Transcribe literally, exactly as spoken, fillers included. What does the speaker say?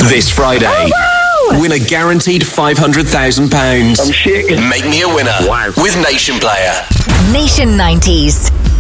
This Friday, oh, wow. win a guaranteed five hundred thousand pounds. I'm shaking. Make me a winner Wow. with Nation Player. Nation nineties.